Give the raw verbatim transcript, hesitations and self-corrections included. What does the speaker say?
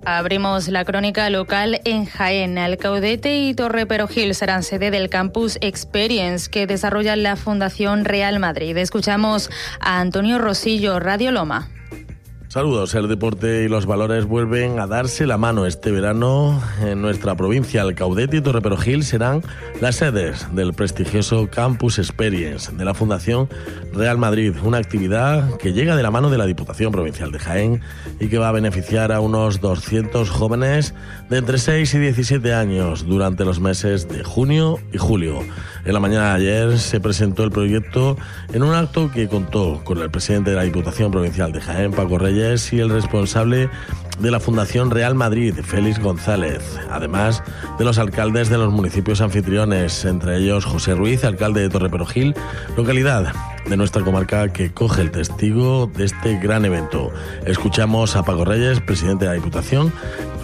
Abrimos la crónica local en Jaén. Alcaudete y Torre Perojil serán sede del Campus Experience que desarrolla la Fundación Real Madrid. Escuchamos a Antonio Rosillo, Radio Loma. Saludos. El deporte y los valores vuelven a darse la mano este verano en nuestra provincia. Alcaudete y Torre Perojil serán las sedes del prestigioso Campus Experience de la Fundación Real Madrid, una actividad que llega de la mano de la Diputación Provincial de Jaén y que va a beneficiar a unos doscientos jóvenes de entre seis y diecisiete años durante los meses de junio y julio. En la mañana de ayer se presentó el proyecto en un acto que contó con el presidente de la Diputación Provincial de Jaén, Paco Reyes, y el responsable de la Fundación Real Madrid, Félix González, además de los alcaldes de los municipios anfitriones, entre ellos José Ruiz, alcalde de Torre Perojil, localidad de nuestra comarca que coge el testigo de este gran evento. Escuchamos a Paco Reyes, presidente de la Diputación,